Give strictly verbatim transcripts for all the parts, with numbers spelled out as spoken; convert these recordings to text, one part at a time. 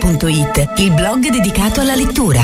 punto it, il blog dedicato alla lettura.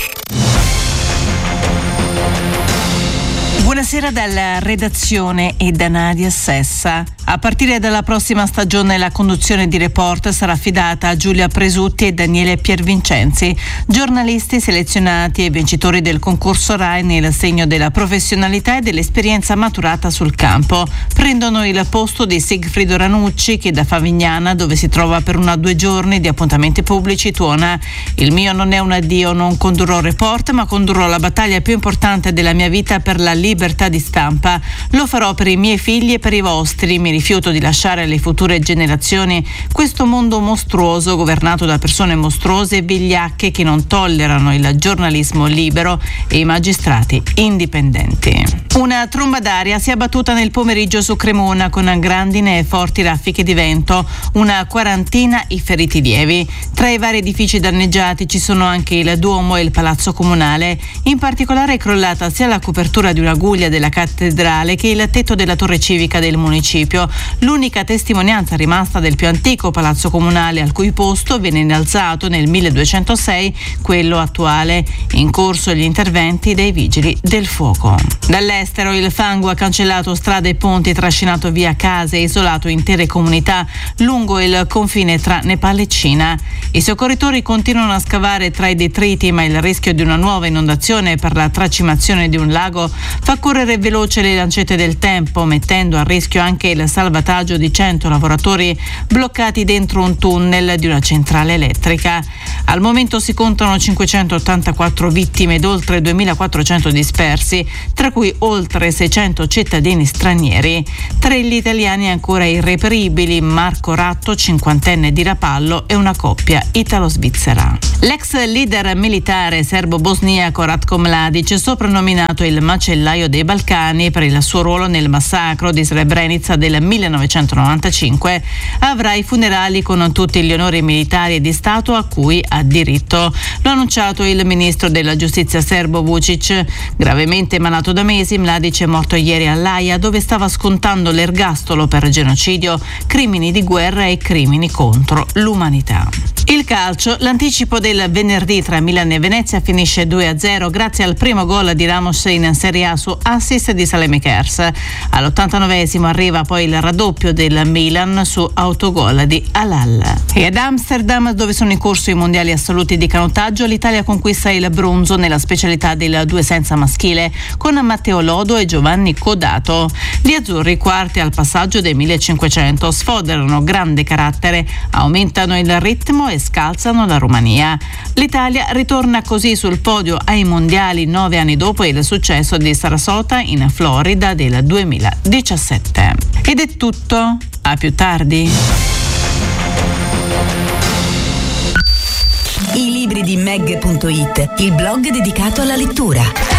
Buonasera dalla redazione e da Nadia Sessa. A partire dalla prossima stagione la conduzione di Report sarà affidata a Giulia Presutti e Daniele Piervincenzi, giornalisti selezionati e vincitori del concorso Rai nel segno della professionalità e dell'esperienza maturata sul campo. Prendono il posto di Sigfrido Ranucci, che da Favignana, dove si trova per una due giorni di appuntamenti pubblici, tuona: il mio non è un addio, non condurrò Report, ma condurrò la battaglia più importante della mia vita per la libertà di stampa. Lo farò per i miei figli e per i vostri. Mi rifiuto di lasciare alle future generazioni questo mondo mostruoso governato da persone mostruose e vigliacche che non tollerano il giornalismo libero e i magistrati indipendenti. Una tromba d'aria si è abbattuta nel pomeriggio su Cremona con grandine e forti raffiche di vento, una quarantina i feriti lievi. Tra i vari edifici danneggiati ci sono anche il Duomo e il Palazzo Comunale. In particolare è crollata sia la copertura di una guglia della cattedrale che il tetto della torre civica del municipio. L'unica testimonianza rimasta del più antico palazzo comunale, al cui posto venne innalzato nel milleduecentosei quello attuale. In corso gli interventi dei vigili del fuoco. Dall'estero il fango ha cancellato strade e ponti, trascinato via case e isolato intere comunità lungo il confine tra Nepal e Cina. I soccorritori continuano a scavare tra i detriti, ma il rischio di una nuova inondazione per la tracimazione di un lago fa correre veloce le lancette del tempo, mettendo a rischio anche il salvataggio di cento lavoratori bloccati dentro un tunnel di una centrale elettrica. Al momento si contano cinquecentottantaquattro vittime ed oltre duemilaquattrocento dispersi, tra cui oltre seicento cittadini stranieri. Tra gli italiani ancora irreperibili Marco Ratto, cinquantenne di Rapallo, e una coppia italo-svizzera. L'ex leader militare serbo-bosniaco Ratko Mladic, soprannominato il macellaio dei Balcani per il suo ruolo nel massacro di Srebrenica del millenovecentonovantacinque, avrà i funerali con tutti gli onori militari e di Stato a cui ha diritto. Lo ha annunciato il ministro della giustizia serbo Vučić. Gravemente malato da mesi, Mladic è morto ieri all'Aia, dove stava scontando l'ergastolo per genocidio, crimini di guerra e crimini contro l'umanità. Il calcio, l'anticipo del venerdì tra Milan e Venezia finisce due a zero grazie al primo gol di Ramos in Serie A su assist di Saelemaekers. All'ottantanovesimo arriva poi il raddoppio del Milan su autogol di Halal. E ad Amsterdam, dove sono in corso i mondiali assoluti di canottaggio, l'Italia conquista il bronzo nella specialità del due senza maschile con Matteo Lodo e Giovanni Codato. Gli azzurri, quarti al passaggio dei millecinquecento, sfoderano grande carattere, aumentano il ritmo e scalzano la Romania. L'Italia ritorna così sul podio ai mondiali nove anni dopo il successo di Sarasota in Florida del duemiladiciassette. Ed è tutto, a più tardi. I libri di Meg punto it, il blog dedicato alla lettura.